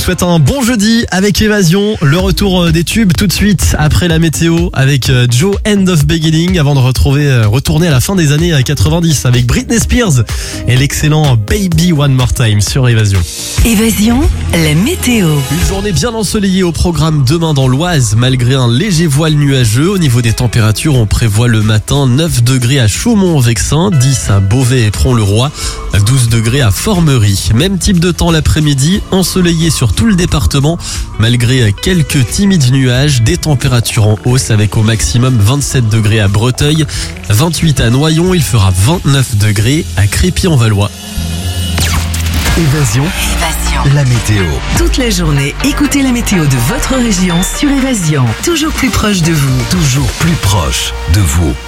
souhaite un bon jeudi avec Évasion. Le retour des tubes tout de suite après la météo avec Joe End of Beginning avant de retourner à la fin des années 90 avec Britney Spears et l'excellent Baby One More Time sur Évasion. Évasion, la météo. Une journée bien ensoleillée au programme demain dans l'Oise malgré un léger voile nuageux. Au niveau des températures, on prévoit le matin 9 degrés à Chaumont-en-Vexin, 10 à Beauvais et Pront-le-Roi, 12 degrés à Formerie. Même type de temps l'après-midi, ensoleillé sur tout le département malgré quelques timides nuages, des températures en hausse avec au maximum 27 degrés à Breteuil, 28 à Noyon, il fera 29 degrés à Crépy-en-Valois. Évasion, la météo. Toute la journée, écoutez la météo de votre région sur Évasion. Toujours plus proche de vous. Toujours plus proche de vous.